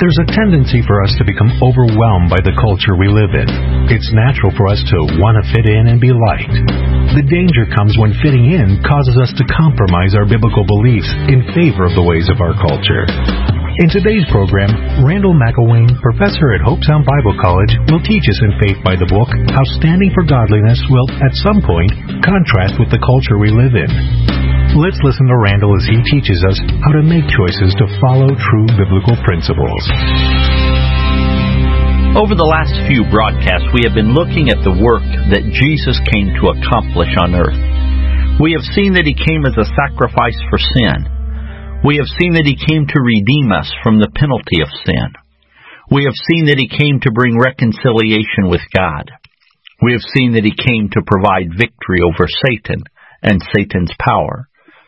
There's a tendency for us to become overwhelmed by the culture we live in. It's natural for us to want to fit in and be liked. The danger comes when fitting in causes us to compromise our biblical beliefs in favor of the ways of our culture. In today's program, Randall McElwain, professor at Hope Sound Bible College, will teach us in Faith by the Book how standing for godliness will, at some point, contrast with the culture we live in. Let's listen to Randall as he teaches us how to make choices to follow true biblical principles. Over the last few broadcasts, we have been looking at the work that Jesus came to accomplish on earth. We have seen that He came as a sacrifice for sin. We have seen that He came to redeem us from the penalty of sin. We have seen that He came to bring reconciliation with God. We have seen that He came to provide victory over Satan and Satan's power.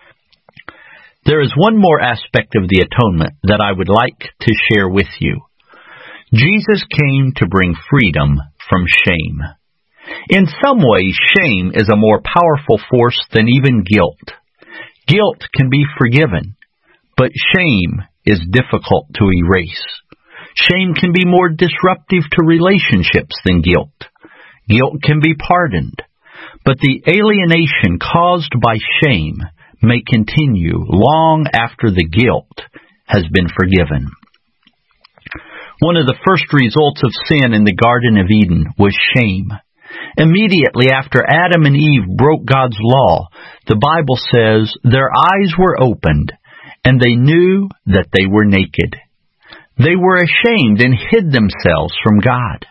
There is one more aspect of the atonement that I would like to share with you. Jesus came to bring freedom from shame. In some ways, shame is a more powerful force than even guilt. Guilt can be forgiven, but shame is difficult to erase. Shame can be more disruptive to relationships than guilt. Guilt can be pardoned, but the alienation caused by shame may continue long after the guilt has been forgiven. One of the first results of sin in the Garden of Eden was shame. Immediately after Adam and Eve broke God's law, the Bible says their eyes were opened and they knew that they were naked. They were ashamed and hid themselves from God.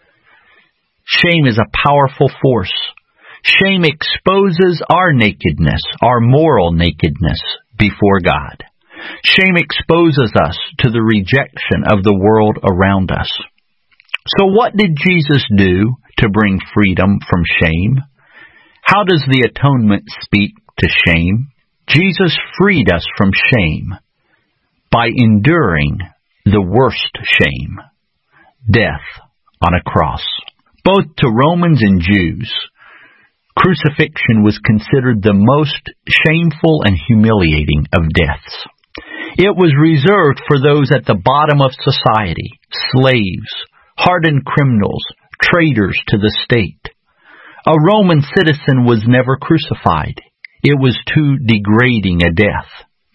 Shame is a powerful force. Shame exposes our nakedness, our moral nakedness, before God. Shame exposes us to the rejection of the world around us. So what did Jesus do to bring freedom from shame? How does the atonement speak to shame? Jesus freed us from shame by enduring the worst shame, death on a cross. Both to Romans and Jews, crucifixion was considered the most shameful and humiliating of deaths. It was reserved for those at the bottom of society, slaves, hardened criminals, traitors to the state. A Roman citizen was never crucified. It was too degrading a death.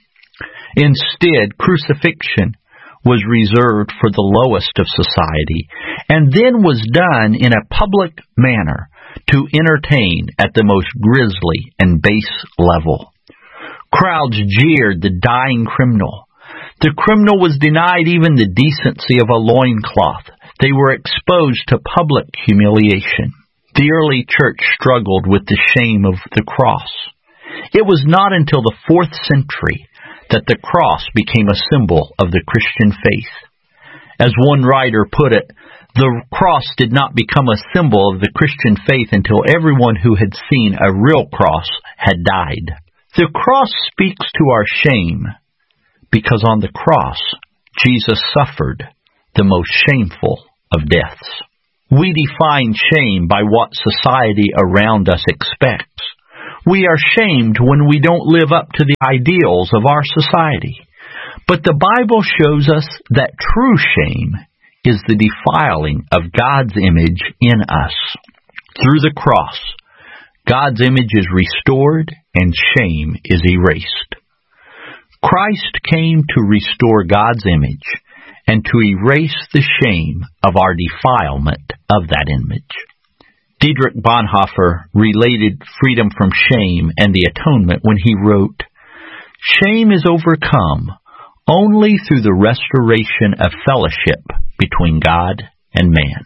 Instead, crucifixion was reserved for the lowest of society, and then was done in a public manner to entertain at the most grisly and base level. Crowds jeered the dying criminal. The criminal was denied even the decency of a loincloth. They were exposed to public humiliation. The early church struggled with the shame of the cross. It was not until the 4th century that the cross became a symbol of the Christian faith. As one writer put it, the cross did not become a symbol of the Christian faith until everyone who had seen a real cross had died. The cross speaks to our shame because on the cross, Jesus suffered the most shameful of deaths. We define shame by what society around us expects. We are shamed when we don't live up to the ideals of our society. But the Bible shows us that true shame is the defiling of God's image in us. Through the cross, God's image is restored and shame is erased. Christ came to restore God's image and to erase the shame of our defilement of that image. Dietrich Bonhoeffer related freedom from shame and the atonement when he wrote, "Shame is overcome only through the restoration of fellowship between God and man."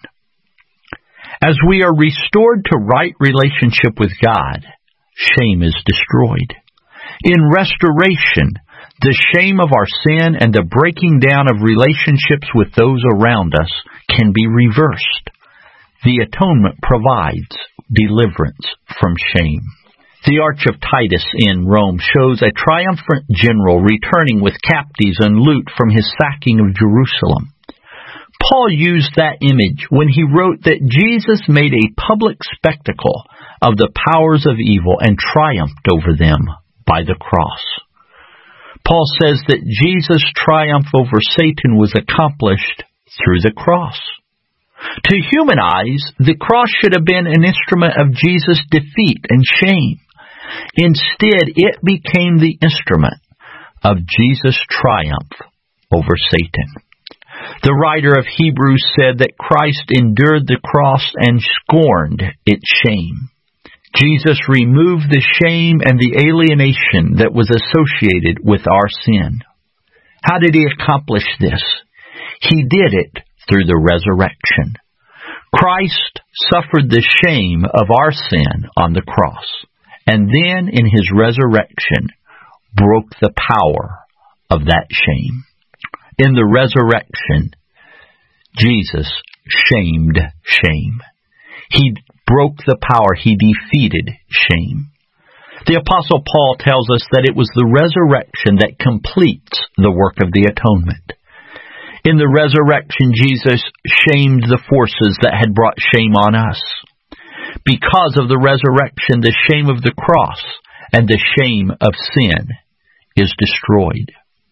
As we are restored to right relationship with God, shame is destroyed. In restoration, the shame of our sin and the breaking down of relationships with those around us can be reversed. The atonement provides deliverance from shame. The Arch of Titus in Rome shows a triumphant general returning with captives and loot from his sacking of Jerusalem. Paul used that image when he wrote that Jesus made a public spectacle of the powers of evil and triumphed over them by the cross. Paul says that Jesus' triumph over Satan was accomplished through the cross. To human eyes, the cross should have been an instrument of Jesus' defeat and shame. Instead, it became the instrument of Jesus' triumph over Satan. The writer of Hebrews said that Christ endured the cross and scorned its shame. Jesus removed the shame and the alienation that was associated with our sin. How did he accomplish this? He did it through the resurrection. Christ suffered the shame of our sin on the cross, and then in his resurrection broke the power of that shame. In the resurrection, Jesus shamed shame. He broke the power. He defeated shame. The Apostle Paul tells us that it was the resurrection that completes the work of the atonement. In the resurrection, Jesus shamed the forces that had brought shame on us. Because of the resurrection, the shame of the cross and the shame of sin is destroyed.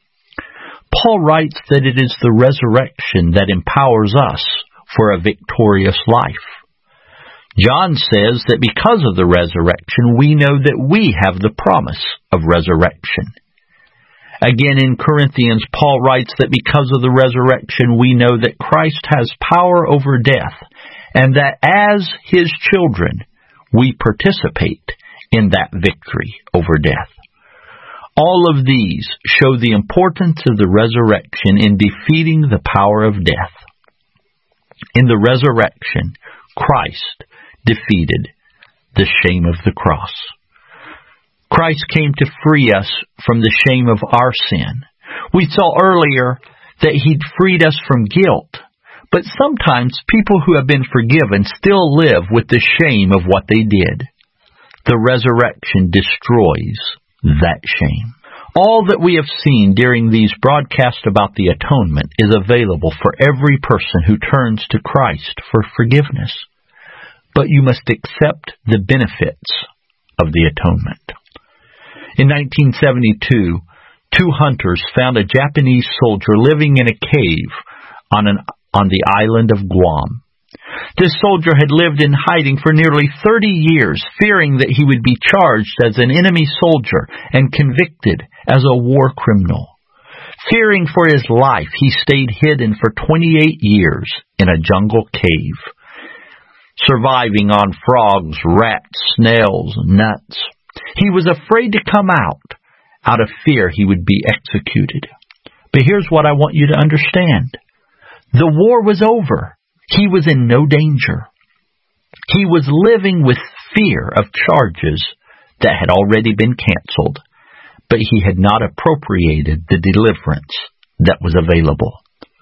Paul writes that it is the resurrection that empowers us for a victorious life. John says that because of the resurrection, we know that we have the promise of resurrection. Again, in Corinthians, Paul writes that because of the resurrection, we know that Christ has power over death, and that as his children, we participate in that victory over death. All of these show the importance of the resurrection in defeating the power of death. In the resurrection, Christ defeated the shame of the cross. Christ came to free us from the shame of our sin. We saw earlier that he'd freed us from guilt, but sometimes people who have been forgiven still live with the shame of what they did. The resurrection destroys that shame. All that we have seen during these broadcasts about the atonement is available for every person who turns to Christ for forgiveness. But you must accept the benefits of the atonement. In 1972, two hunters found a Japanese soldier living in a cave on the island of Guam. This soldier had lived in hiding for nearly 30 years, fearing that he would be charged as an enemy soldier and convicted as a war criminal. Fearing for his life, he stayed hidden for 28 years in a jungle cave, surviving on frogs, rats, snails, and nuts. He was afraid to come out of fear he would be executed. But here's what I want you to understand. The war was over. He was in no danger. He was living with fear of charges that had already been canceled, but he had not appropriated the deliverance that was available.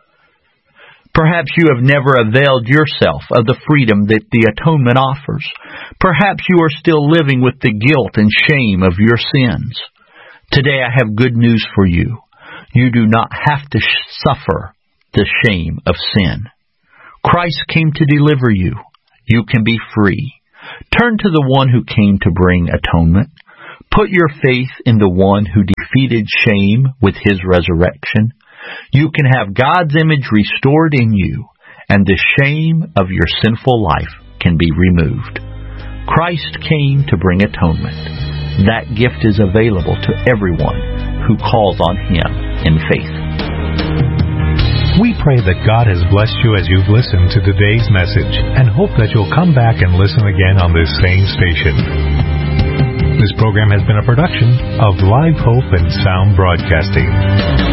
Perhaps you have never availed yourself of the freedom that the atonement offers. Perhaps you are still living with the guilt and shame of your sins. Today I have good news for you. You do not have to suffer the shame of sin. Christ came to deliver you. You can be free. Turn to the one who came to bring atonement. Put your faith in the one who defeated shame with his resurrection. You can have God's image restored in you, and the shame of your sinful life can be removed. Christ came to bring atonement. That gift is available to everyone who calls on him in faith. We pray that God has blessed you as you've listened to today's message and hope that you'll come back and listen again on this same station. This program has been a production of Live Hope and Sound Broadcasting.